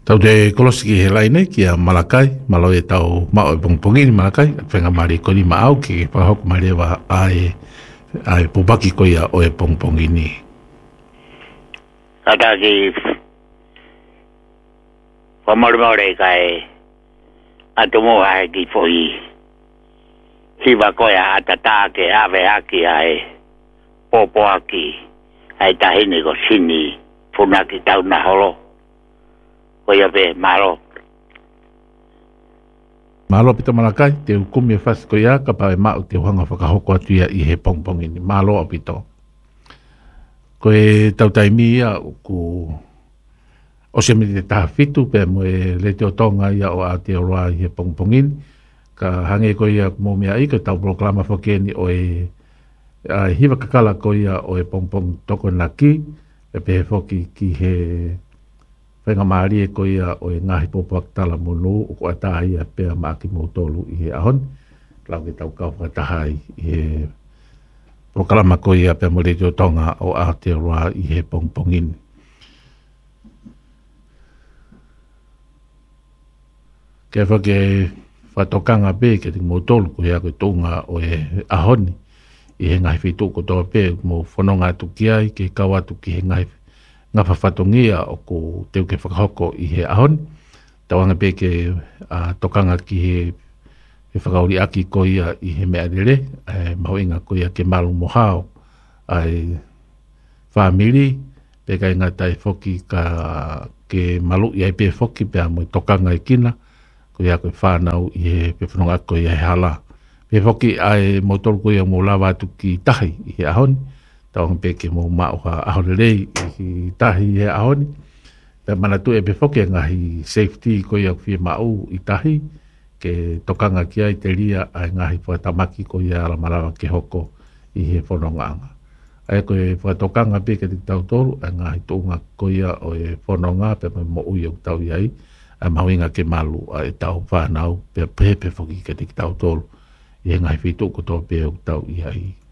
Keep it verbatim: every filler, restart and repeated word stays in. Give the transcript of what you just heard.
Tau te kolosi ki he lai nei ki a Malakai, malo e tau mao e pongpongi ni Malakai, whenga mari ko ni maau ki ke whakahoku mai rewa ai ai pupaki ko ia o e pongpongi ni. Ata ki whamormore kai atomo hai ki fōi. Hiwa koia atata ke ave haki ai popo haki ai tahini ko sini funaki tau na holo. Koia pe malo. Malo pita Malakai, te ukumi e whasi ko ia, ka pae mau te whanga whakahoko atu ia i he pongpongi ni. Malo o pito. Ko e tautaimi ia ku o se mi te taha fitu, pe mo e le te o tonga ia o Aotearoa i he pongpongi ni. Ka hange ko ia mo mea i, ka tau proklama whakeni o e a hiwa kakala ko ia o e pongpong toko naki, e pe he whoki ki he whenga maari e ko ia o e ngahi popoak tala monu, o ko ataha ia pēr maaki mōtolu i he ahon. Lau ke tau kau whataha i he proklama ko ia pēr mo le te o tonga o Aotearoa i he pongpongin. Ke whake whatokanga pē ke te mōtolu ko ia ko tōnga o e ahoni i he ngahi whitu ko tō pē mo whanonga atu ki ai ke kau atu ki he ngahi ngā whawhatongia o ko teo ke whakahoko i he ahon. Tawanga pē ke uh, tokanga ki he, he whakauri aki ko ia i he mea rere, e, maho inga ko ia ke malu mohao ai whamiri, pē kai ngā tai whoki ka ke malu i ai pē whoki pē mo tokanga i kina, ko ia koe whanau i he pē whanonga ko ia he hala. Pē whoki ai mo tolu ko ia mo lawa atu ki tahi i he ahon, tawang peke mo mao ka ahorerei i tahi he ahoni. Pea manatu e pe whoke ngahi safety ko ia whia mau i tahi, ke tokanga ki ai te ria ai ngahi whatamaki ko ia alamarawa ke hoko i he whanonganga. Ai ko e whatokanga peke te tau toru, ai ngahi tōnga ko ia o e whanonga, pea mo ui au tau iai, ai mauinga ke malu ai tau whanau, pea pepe whoki ke te tau toru, i he ngahi whitu ko tō pe au tau iai.